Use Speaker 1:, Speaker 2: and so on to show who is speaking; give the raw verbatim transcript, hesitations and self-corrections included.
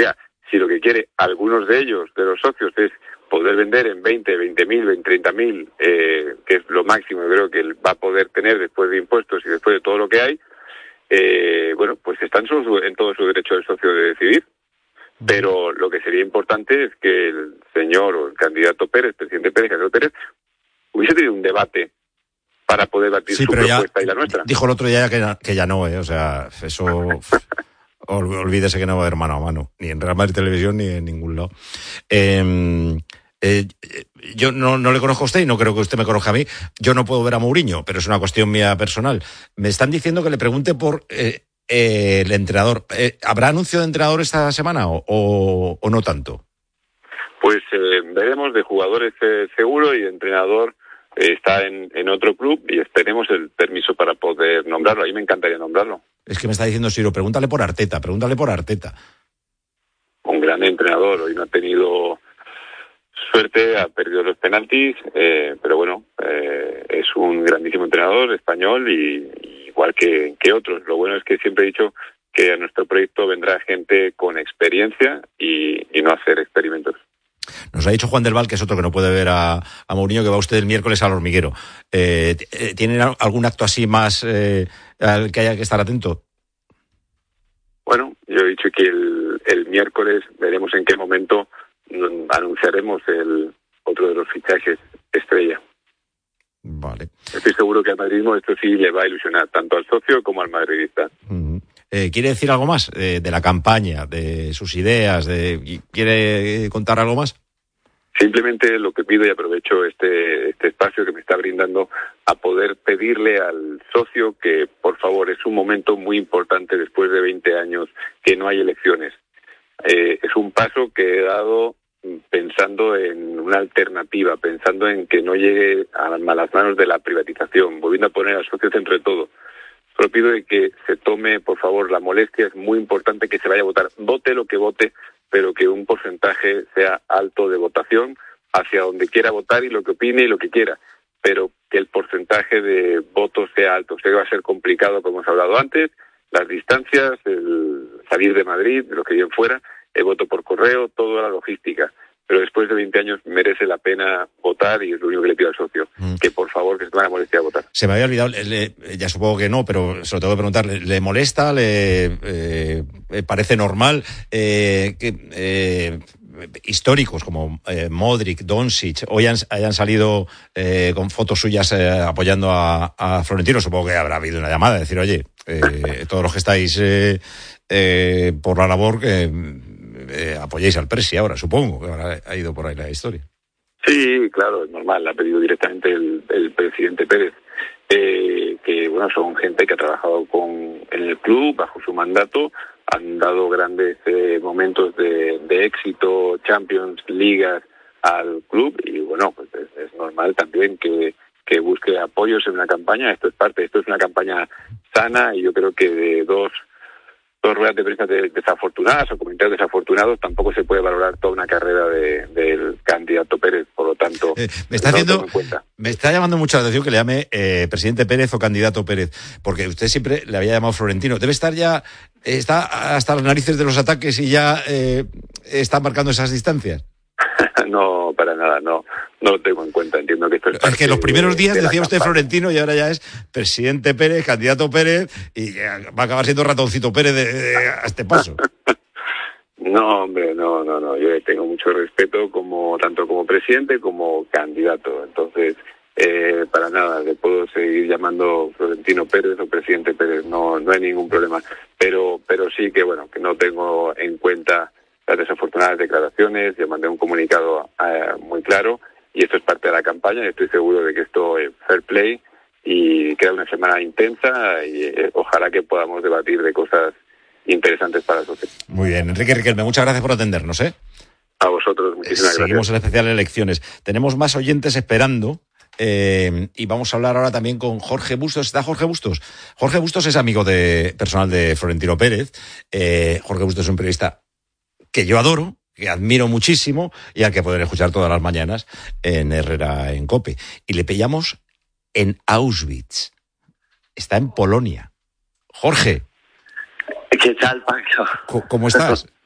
Speaker 1: Oiga, si lo que quiere algunos de ellos, de los socios, es poder vender en veinte, veinte mil, veinte, treinta mil, eh, que es lo máximo, creo que él va a poder tener después de impuestos y después de todo lo que hay, eh, bueno, pues está en, su, en todo su derecho del socio de decidir. Pero lo que sería importante es que el señor o el candidato Pérez, presidente Pérez, candidato Pérez, hubiese tenido un debate para poder batir
Speaker 2: sí,
Speaker 1: su
Speaker 2: pero
Speaker 1: propuesta
Speaker 2: ya
Speaker 1: y la nuestra.
Speaker 2: Dijo el otro día que, que ya no, ¿eh? O sea, eso... olvídese que no va a haber mano a mano, ni en Real Madrid Televisión ni en ningún lado. Eh, eh, yo no, no le conozco a usted y no creo que usted me conozca a mí. Yo no puedo ver a Mourinho, pero es una cuestión mía personal. Me están diciendo que le pregunte por... Eh, Eh, el entrenador. Eh, ¿Habrá anuncio de entrenador esta semana o, o, o no tanto?
Speaker 1: Pues eh, veremos. De jugadores eh, seguro, y de entrenador eh, está en, en otro club, y esperemos el permiso para poder nombrarlo. A mí me encantaría nombrarlo.
Speaker 2: Es que me está diciendo Ciro, pregúntale por Arteta, pregúntale por Arteta.
Speaker 1: Un gran entrenador. Hoy no ha tenido suerte, ha perdido los penaltis, eh, pero bueno, eh, es un grandísimo entrenador español, y, y igual que, que otros. Lo bueno es que siempre he dicho que a nuestro proyecto vendrá gente con experiencia y, y no hacer experimentos.
Speaker 2: Nos ha dicho Juan del Val, que es otro que no puede ver a, a Mourinho, que va usted el miércoles al Hormiguero. Eh, ¿Tienen algún acto así más eh, al que haya que estar atento?
Speaker 1: Bueno, yo he dicho que el, el miércoles veremos en qué momento anunciaremos el otro de los fichajes estrella.
Speaker 2: Vale.
Speaker 1: Estoy seguro que al madridismo esto sí le va a ilusionar, tanto al socio como al madridista.
Speaker 2: Uh-huh. Eh, ¿Quiere decir algo más eh, de la campaña, de sus ideas? De, ¿Quiere contar algo más?
Speaker 1: Simplemente lo que pido, y aprovecho este, este espacio que me está brindando, a poder pedirle al socio que, por favor, es un momento muy importante después de veinte años que no hay elecciones. Eh, es un paso que he dado pensando en una alternativa, pensando en que no llegue a las manos de la privatización, volviendo a poner al socio centro de todo. Solo pido de que se tome, por favor, la molestia. Es muy importante que se vaya a votar, vote lo que vote, pero que un porcentaje sea alto de votación hacia donde quiera votar y lo que opine y lo que quiera, pero que el porcentaje de votos sea alto. Sé que va a ser complicado, como hemos hablado antes, las distancias, el salir de Madrid, lo que viven fuera, el voto por correo, toda la logística. Pero después de veinte años merece la pena votar, y es lo único que le pido al socio, mm. que por favor que se tome la molestia de votar.
Speaker 2: Se me había olvidado, le, ya supongo que no, pero se lo tengo que preguntar, ¿le, le molesta? ¿Le eh, parece normal eh, que eh, históricos como eh, Modric, Doncic hoy han, hayan salido eh, con fotos suyas eh, apoyando a, a Florentino? Supongo que habrá habido una llamada de decir, oye, eh, todos los que estáis eh, eh, por la labor, que eh, apoyéis al Presi ahora, supongo que habrá ha ido por ahí la historia.
Speaker 1: Sí, claro, es normal, ha pedido directamente el, el presidente Pérez, eh, que bueno, son gente que ha trabajado con en el club bajo su mandato, han dado grandes eh, momentos de, de éxito, Champions, ligas al club, y bueno, pues es, es normal también que, que busque apoyos en una campaña. Esto es parte, esto es una campaña sana, y yo creo que de dos dos ruedas de prensa desafortunadas o comentarios desafortunados tampoco se puede valorar toda una carrera de, del candidato Pérez. Por lo tanto,
Speaker 2: eh, me está
Speaker 1: no
Speaker 2: haciendo, me está llamando mucho la atención que le llame eh, presidente Pérez o candidato Pérez, porque usted siempre le había llamado Florentino. Debe estar ya, está hasta las narices de los ataques y ya eh, está marcando esas distancias.
Speaker 1: No, para nada, no, no lo tengo en cuenta. Entiendo que esto es parte.
Speaker 2: Es que los primeros días
Speaker 1: de, de
Speaker 2: decía usted
Speaker 1: campaña.
Speaker 2: Florentino, y ahora ya es presidente Pérez, candidato Pérez, y va a acabar siendo ratoncito Pérez de, de, a este paso.
Speaker 1: No, hombre, no, no, no. Yo le tengo mucho respeto, como tanto como presidente como candidato. Entonces, eh, para nada, le puedo seguir llamando Florentino Pérez o presidente Pérez. No, no hay ningún problema. Pero, pero sí que bueno, que no tengo en cuenta las desafortunadas declaraciones. Yo mandé un comunicado eh, muy claro, y esto es parte de la campaña, y estoy seguro de que esto es fair play, y queda una semana intensa, y eh, ojalá que podamos debatir de cosas interesantes para la sociedad.
Speaker 2: Muy bien, Enrique Riquelme, muchas gracias por atendernos, ¿eh?
Speaker 1: A vosotros, muchísimas gracias.
Speaker 2: Seguimos en especial elecciones. Tenemos más oyentes esperando. Eh, y vamos a hablar ahora también con Jorge Bustos. ¿Está Jorge Bustos? Jorge Bustos es amigo de personal de Florentino Pérez. Eh, Jorge Bustos es un periodista que yo adoro, que admiro muchísimo, y al que poder escuchar todas las mañanas en Herrera en COPE. Y le pillamos en Auschwitz. Está en Polonia. Jorge.
Speaker 3: ¿Qué tal, Pancho?
Speaker 2: ¿Cómo estás?